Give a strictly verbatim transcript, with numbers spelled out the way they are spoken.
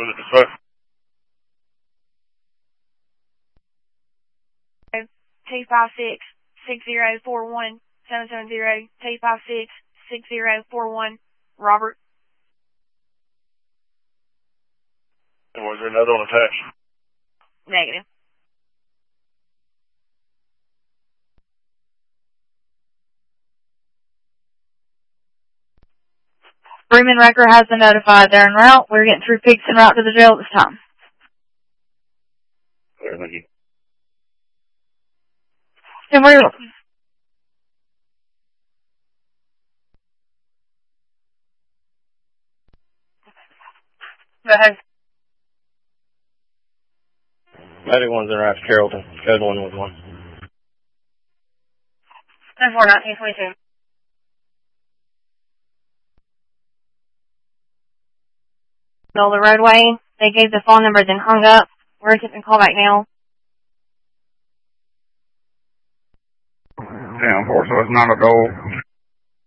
with it this way. T five six six zero four one seven seven zero T five six six zero four one Robert. And was there another one attached? Negative. Freeman Wrecker has been notified. They're en route. We're getting through Peaks en route to the jail at this time. Clear, thank you. And we're... Go ahead. Medic one's in route to Carrollton. Code one was one. ten four nineteen twenty-two. Middle of the roadway. They gave the phone number, then hung up. We're taking call back now. Ten four, so it's not a goal.